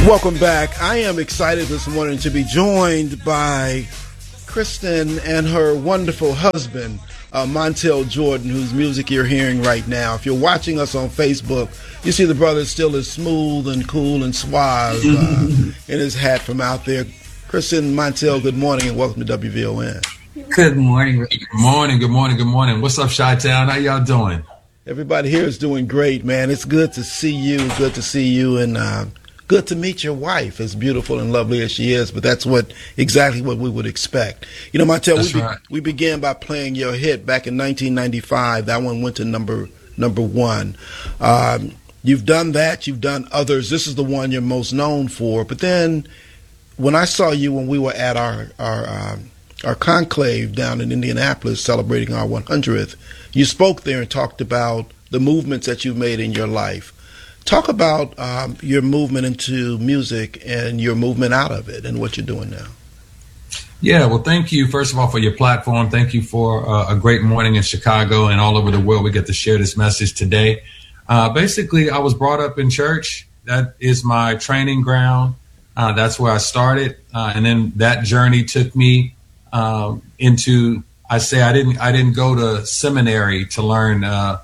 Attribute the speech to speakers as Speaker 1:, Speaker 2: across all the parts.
Speaker 1: Welcome back. I am excited this morning to be joined by Kristen and her wonderful husband, Montel Jordan, whose music you're hearing right now. If you're watching us on Facebook, you see the brother still is smooth and cool and suave in his hat from out there. Kristen, Montel, good morning and welcome to WVON.
Speaker 2: Good morning.
Speaker 3: Good morning, good morning, good morning. What's up, Chi-Town? How y'all doing?
Speaker 1: Everybody here is doing great, man. It's good to see you, and good to meet your wife, as beautiful and lovely as she is, but that's exactly what we would expect. You know, Montel, we began by playing your hit back in 1995. That one went to number one. You've done that. You've done others. This is the one you're most known for. But then when I saw you when we were at our conclave down in Indianapolis celebrating our 100th, you spoke there and talked about the movements that you've made in your life. Talk about your movement into music and your movement out of it and what you're doing now.
Speaker 3: Yeah, well, thank you, first of all, for your platform. Thank you for a great morning in Chicago and all over the world. We get to share this message today. Basically, I was brought up in church. That is my training ground. That's where I started. And then that journey took me into, I didn't go to seminary to learn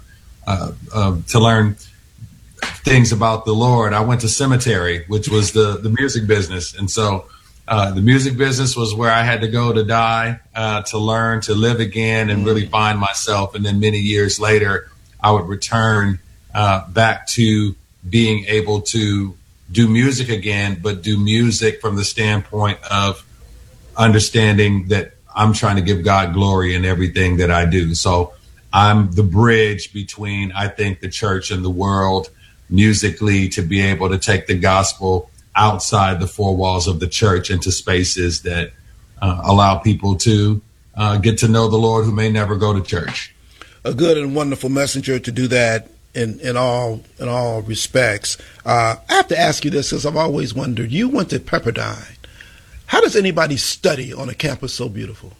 Speaker 3: things about the Lord. I went to cemetery, which was the music business. And so the music business was where I had to go to die, to learn, to live again and really find myself. And then many years later, I would return back to being able to do music again, but do music from the standpoint of understanding that I'm trying to give God glory in everything that I do. So I'm the bridge between, I think, the church and the world musically, to be able to take the gospel outside the four walls of the church into spaces that allow people to get to know the Lord who may never go to church.
Speaker 1: A good and wonderful messenger to do that in all respects. I have to ask you this because I've always wondered, you went to Pepperdine. How does anybody study on a campus so beautiful?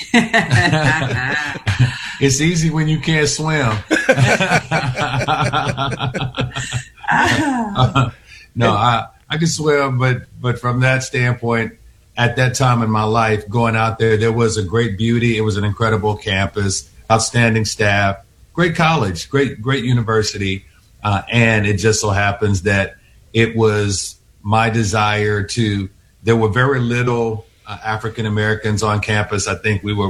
Speaker 3: It's easy when you can't swim. No, I can swim, but from that standpoint, at that time in my life, going out there was a great beauty. It was an incredible campus, outstanding staff, great college, great university. And it just so happens that it was my desire there were very little African Americans on campus. I think we were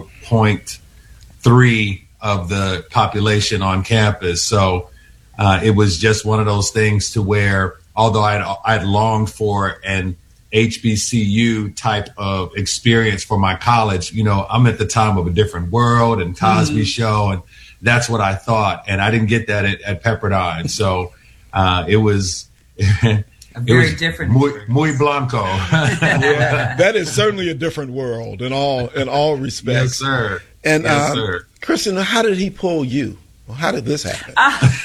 Speaker 3: 0.3 of the population on campus. So it was just one of those things to where, although I'd longed for an HBCU type of experience for my college, you know, I'm at the time of A Different World and Cosby Show, and that's what I thought. And I didn't get that at Pepperdine. So it was...
Speaker 2: A very different.
Speaker 3: Muy blanco.
Speaker 1: Yeah, that is certainly a different world in all respects.
Speaker 3: Yes, sir.
Speaker 1: And
Speaker 3: yes, sir.
Speaker 1: Kristen, how did he pull you? Well, how did this happen?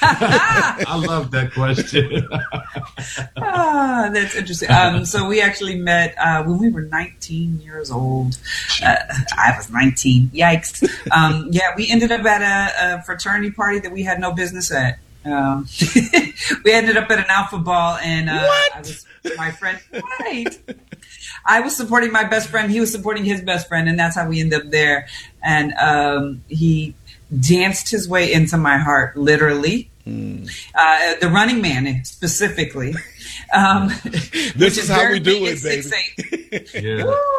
Speaker 3: I love that question.
Speaker 2: That's interesting. So we actually met when we were 19 years old. I was 19. Yikes. Yeah, we ended up at a fraternity party that we had no business at. We ended up at an alpha ball, and I was my friend. Right. I was supporting my best friend. He was supporting his best friend, and that's how we ended up there. And he danced his way into my heart, literally. The Running Man, specifically.
Speaker 1: This is how we do it, baby.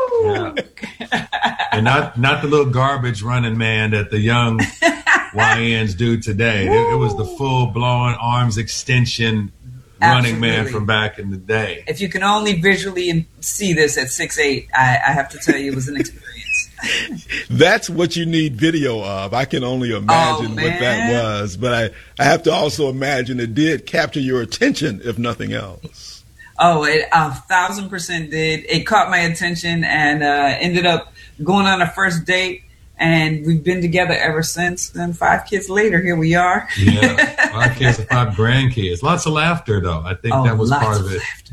Speaker 3: Yeah. And not the little garbage running man that the young YNs do today. It was the full-blown arms extension running man from back in the day.
Speaker 2: If you can only visually see this at 6'8", I have to tell you, it was an experience.
Speaker 1: That's what you need video of. I can only imagine what that was, but I have to also imagine it did capture your attention, if nothing else.
Speaker 2: Oh, it 1,000% did. It caught my attention, and ended up going on a first date, and we've been together ever since. And 5 kids later, here we are.
Speaker 3: Yeah, 5 kids and 5 grandkids. Lots of laughter, though. I think that was part of it.
Speaker 2: Laughter.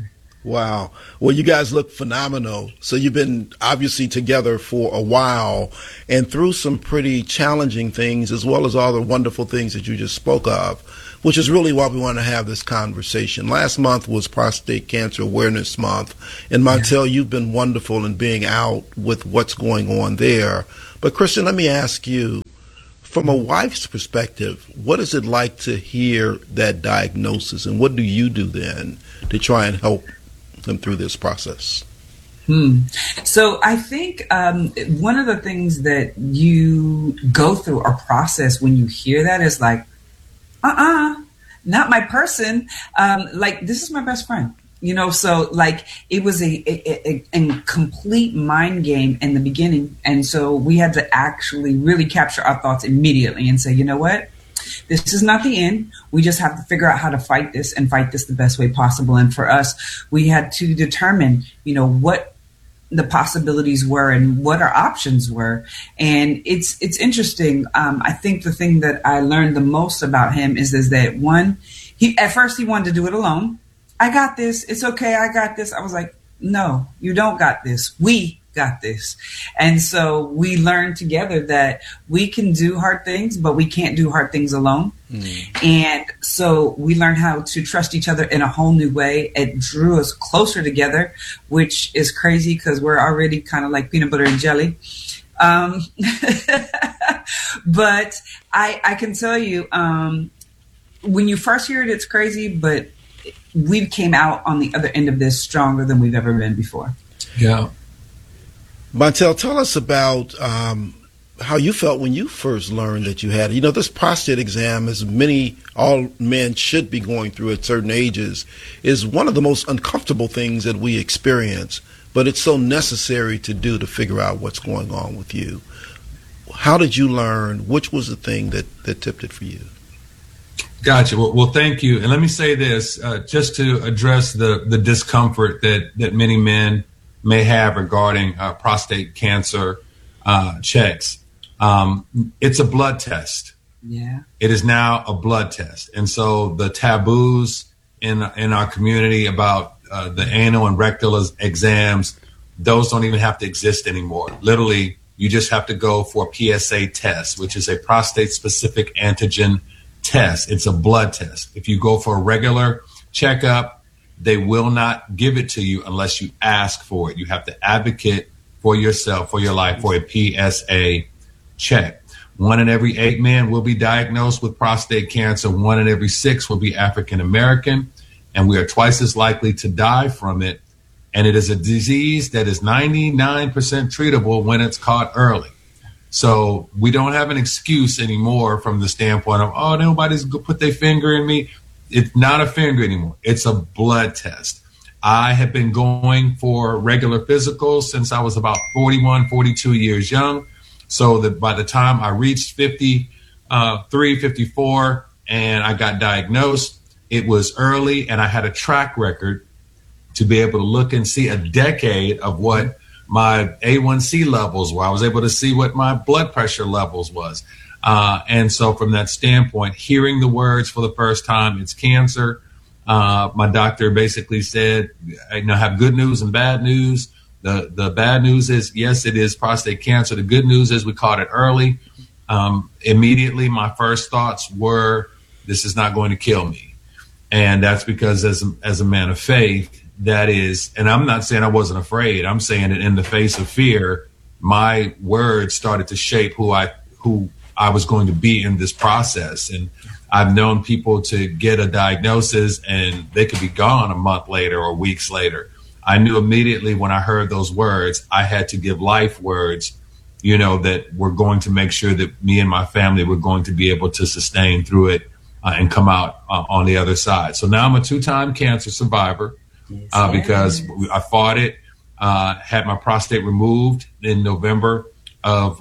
Speaker 1: Wow. Well, you guys look phenomenal. So you've been obviously together for a while and through some pretty challenging things as well as all the wonderful things that you just spoke of, which is really why we want to have this conversation. Last month was Prostate Cancer Awareness Month. And Montel, you've been wonderful in being out with what's going on there. But Christian, let me ask you, from a wife's perspective, what is it like to hear that diagnosis, and what do you do then to try and help them through this process?
Speaker 2: So I think one of the things that you go through or process when you hear that is like, not my person. Like, this is my best friend. So like it was a complete mind game in the beginning. And so we had to actually really capture our thoughts immediately and say, you know what? This is not the end. We just have to figure out how to fight this and fight this the best way possible. And for us, we had to determine, what the possibilities were and what our options were. And it's interesting. I think the thing that I learned the most about him is that one, at first he wanted to do it alone. I got this. It's okay. I got this. I was like, no, you don't got this. We got this. And so we learned together that we can do hard things, but we can't do hard things alone. And so we learned how to trust each other in a whole new way. It drew us closer together, which is crazy because we're already kind of like peanut butter and jelly. But I can tell you, when you first hear it, it's crazy, but we came out on the other end of this stronger than we've ever been before.
Speaker 3: Yeah.
Speaker 1: Montel, tell us about how you felt when you first learned that you had it. This prostate exam, as all men should be going through at certain ages, is one of the most uncomfortable things that we experience, but it's so necessary to do to figure out what's going on with you. How did you learn? Which was the thing that tipped it for you?
Speaker 3: Gotcha. Well, thank you. And let me say this, just to address the discomfort that many men may have regarding prostate cancer checks. It's a blood test.
Speaker 2: Yeah.
Speaker 3: It is now a blood test. And so the taboos in our community about the anal and rectal exams, those don't even have to exist anymore. Literally, you just have to go for a PSA test, which is a prostate-specific antigen test. It's a blood test. If you go for a regular checkup, they will not give it to you unless you ask for it. You have to advocate for yourself, for your life, for a PSA check. 1 in every 8 men will be diagnosed with prostate cancer. 1 in every 6 will be African American, and we are twice as likely to die from it. And it is a disease that is 99% treatable when it's caught early. So we don't have an excuse anymore from the standpoint of, oh, nobody's going to put their finger in me. It's not a finger anymore. It's a blood test. I have been going for regular physicals since I was about 41, 42 years young. So that by the time I reached 53, 54, and I got diagnosed, it was early, and I had a track record to be able to look and see a decade of what my A1C levels were. I was able to see what my blood pressure levels was. And so from that standpoint, hearing the words for the first time, it's cancer. My doctor basically said, I have good news and bad news. The bad news is, yes, it is prostate cancer. The good news is we caught it early. Immediately, my first thoughts were, this is not going to kill me. And that's because as a man of faith, that is, and I'm not saying I wasn't afraid. I'm saying that in the face of fear, my words started to shape who I was going to be in this process. And I've known people to get a diagnosis and they could be gone a month later or weeks later. I knew immediately when I heard those words, I had to give life words, that were going to make sure that me and my family were going to be able to sustain through it and come out on the other side. So now I'm a 2-time cancer survivor. Because I fought it, had my prostate removed in November of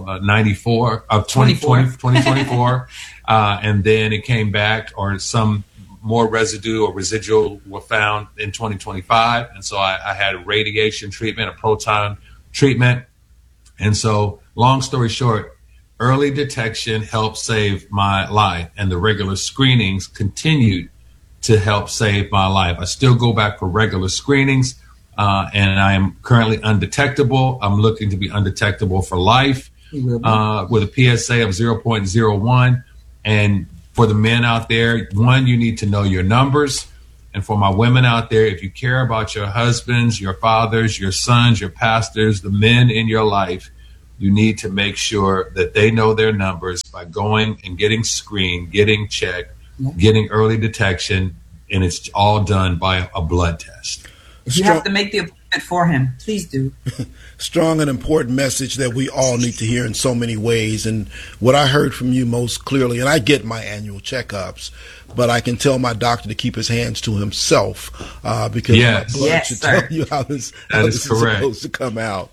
Speaker 3: 2024. And then it came back, or some more residue or residual were found in 2025. And so I had radiation treatment, a proton treatment. And so long story short, early detection helped save my life, and the regular screenings continued to help save my life. I still go back for regular screenings. and I am currently undetectable. I'm looking to be undetectable for life with a PSA of 0.01. And for the men out there, one, you need to know your numbers. And for my women out there, if you care about your husbands, your fathers, your sons, your pastors, the men in your life, you need to make sure that they know their numbers by going and getting screened, getting checked, getting early detection, and it's all done by a blood test.
Speaker 2: If you have to make the appointment for him, please do.
Speaker 1: Strong and important message that we all need to hear in so many ways. And what I heard from you most clearly, and I get my annual checkups, but I can tell my doctor to keep his hands to himself because my blood should tell you how this is supposed to come out.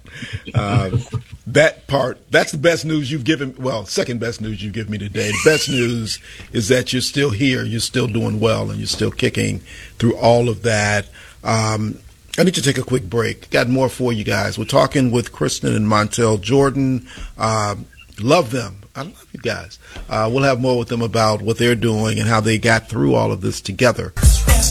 Speaker 1: That's the best news you've given. Well, second best news you've given me today. The best news is that you're still here, you're still doing well, and you're still kicking through all of that. I need to take a quick break. Got more for you guys. We're talking with Kristen and Montel Jordan. Love them. I love you guys. We'll have more with them about what they're doing and how they got through all of this together.